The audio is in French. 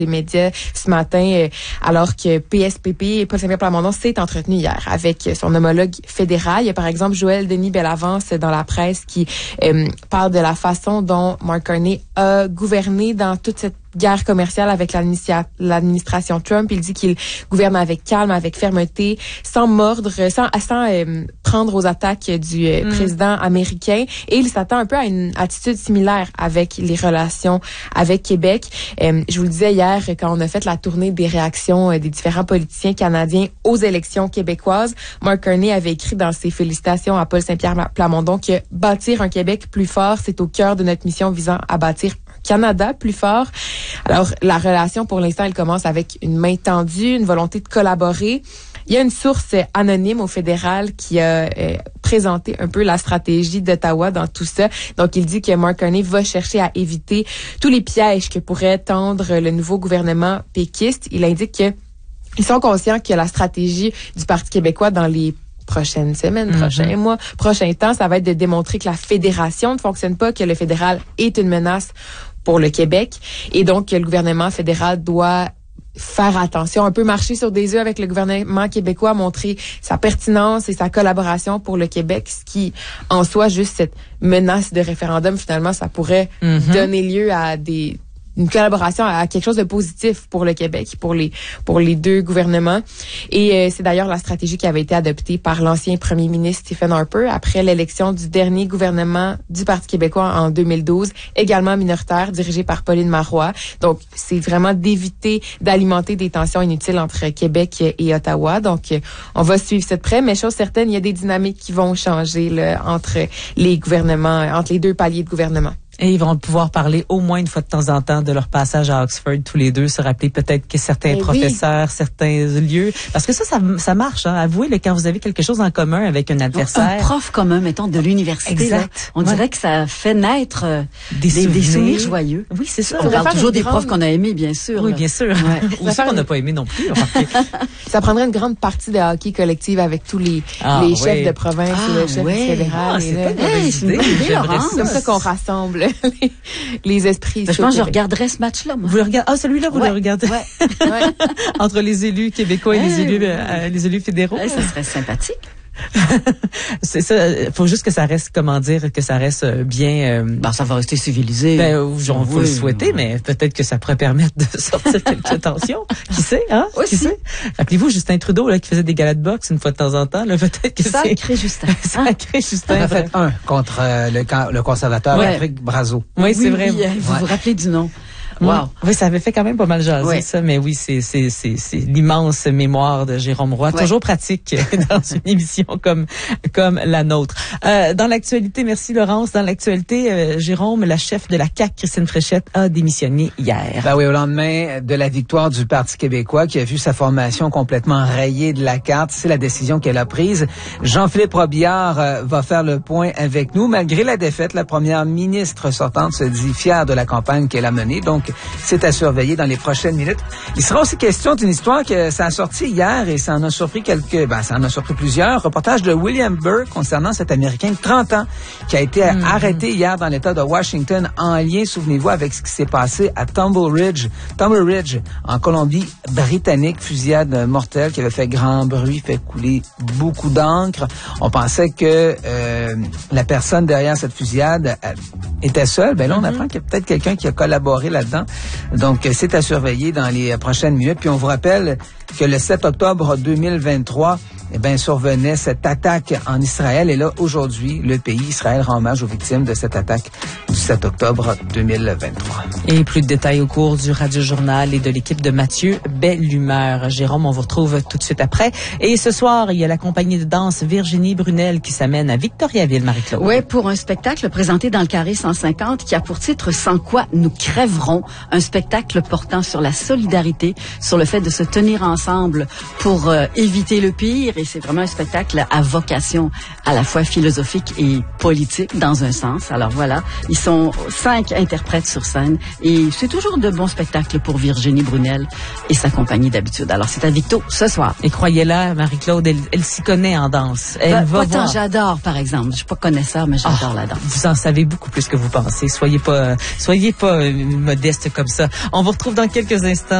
les médias ce matin, alors que PSPP, Paul Saint-Pierre Plamondon, s'est entretenu hier avec son homologue fédéral. Il y a par exemple Joël Denis Bellavance dans la presse qui parle de la façon dont Mark Carney a gouverné dans toute cette guerre commerciale avec l'administration Trump. Il dit qu'il gouverne avec calme, avec fermeté, sans mordre, sans prendre aux attaques du président américain. Et il s'attend un peu à une attitude similaire avec les relations avec Québec. Je vous le disais hier, quand on a fait la tournée des réactions des différents politiciens canadiens aux élections québécoises, Mark Carney avait écrit dans ses félicitations à Paul Saint-Pierre Plamondon que bâtir un Québec plus fort, c'est au cœur de notre mission visant à bâtir Canada plus fort. Alors, la relation, pour l'instant, elle commence avec une main tendue, une volonté de collaborer. Il y a une source anonyme au fédéral qui a présenté un peu la stratégie d'Ottawa dans tout ça. Donc, il dit que Mark Carney va chercher à éviter tous les pièges que pourrait tendre le nouveau gouvernement péquiste. Il indique qu'ils sont conscients que la stratégie du Parti québécois dans les prochaines semaines, prochains mois, prochains temps, ça va être de démontrer que la fédération ne fonctionne pas, que le fédéral est une menace pour le Québec et donc que le gouvernement fédéral doit faire attention, un peu marcher sur des œufs avec le gouvernement québécois, montrer sa pertinence et sa collaboration pour le Québec, ce qui, en soi, juste cette menace de référendum, finalement, ça pourrait donner lieu à une collaboration, à quelque chose de positif pour le Québec, pour les deux gouvernements. Et c'est d'ailleurs la stratégie qui avait été adoptée par l'ancien premier ministre Stephen Harper après l'élection du dernier gouvernement du Parti québécois en 2012, également minoritaire, dirigé par Pauline Marois. Donc, c'est vraiment d'éviter d'alimenter des tensions inutiles entre Québec et Ottawa. Donc, on va suivre ça de près, mais chose certaine, il y a des dynamiques qui vont changer là, entre les gouvernements, entre les deux paliers de gouvernement. Et ils vont pouvoir parler au moins une fois de temps en temps de leur passage à Oxford, tous les deux, se rappeler peut-être que certains professeurs, certains lieux. Parce que ça marche, hein. Avouez, là, quand vous avez quelque chose en commun avec un adversaire. Un prof commun, mettons, de l'université. Exact. Là, on dirait que ça fait naître des souvenirs joyeux. Oui, c'est ça. On parle toujours des profs qu'on a aimés, bien sûr. Oui, bien sûr. Ouais. Ou ceux qu'on n'a pas aimés non plus. Ça prendrait une grande partie de hockey collective avec tous les chefs de province et le chef fédéral. C'est pas une idée. C'est comme ça qu'on rassemble les esprits. Je pense que je regarderais ce match-là, moi. Vous le regardez? Ah, celui-là, vous le regardez? Ouais. Entre les élus québécois et les élus fédéraux. Ça serait sympathique. C'est ça. Faut juste que ça reste, que ça reste bien. Ça va rester civilisé. Faut le souhaiter, mais peut-être que ça pourrait permettre de sortir quelques tensions. Qui sait, hein? Aussi. Qui sait? Rappelez-vous Justin Trudeau, là, qui faisait des galas de boxe une fois de temps en temps, là, peut-être que Sacré Justin. Sacré Justin. On a fait un contre le conservateur Patrick Brazeau. Oui, c'est vrai. Vous vous rappelez du nom? Wow. Oui, ça avait fait quand même pas mal jaser, ça, mais oui, c'est l'immense mémoire de Jérôme Roy, toujours pratique dans une émission comme la nôtre. Dans l'actualité, merci Laurence, dans l'actualité, Jérôme, la chef de la CAQ, Christine Fréchette, a démissionné hier. Ben oui, au lendemain de la victoire du Parti québécois qui a vu sa formation complètement rayée de la carte, c'est la décision qu'elle a prise. Jean-Philippe Robillard va faire le point avec nous. Malgré la défaite, la première ministre sortante se dit fière de la campagne qu'elle a menée, donc c'est à surveiller dans les prochaines minutes. Il sera aussi question d'une histoire que ça a sorti hier et ça en a surpris plusieurs. Reportage de William Burr concernant cet Américain de 30 ans qui a été arrêté hier dans l'État de Washington en lien, souvenez-vous, avec ce qui s'est passé à Tumble Ridge, en Colombie-Britannique, fusillade mortelle qui avait fait grand bruit, fait couler beaucoup d'encre. On pensait que la personne derrière cette fusillade était seule. Ben là, on apprend qu'il y a peut-être quelqu'un qui a collaboré là-dedans. Donc, c'est à surveiller dans les prochaines minutes. Puis, on vous rappelle que le 7 octobre 2023, survenait cette attaque en Israël. Et là, aujourd'hui, le pays Israël rend hommage aux victimes de cette attaque du 7 octobre 2023. Et plus de détails au cours du Radio-Journal et de l'équipe de Mathieu Belle-Humeur. Jérôme, on vous retrouve tout de suite après. Et ce soir, il y a la compagnie de danse Virginie Brunel qui s'amène à Victoriaville, Marie-Claude. Oui, pour un spectacle présenté dans le Carré 150 qui a pour titre « Sans quoi nous crèverons ». Un spectacle portant sur la solidarité, sur le fait de se tenir ensemble pour éviter le pire. Et c'est vraiment un spectacle à vocation à la fois philosophique et politique dans un sens. Alors voilà, ils sont 5 interprètes sur scène et c'est toujours de bons spectacles pour Virginie Brunel et sa compagnie d'habitude. Alors c'est à Victo ce soir. Et croyez-la, Marie-Claude, elle s'y connaît en danse. Elle va voir. J'adore, par exemple. Je suis pas connaisseur, mais j'adore la danse. Vous en savez beaucoup plus que vous pensez. Soyez pas modeste. geste comme ça. On vous retrouve dans quelques instants.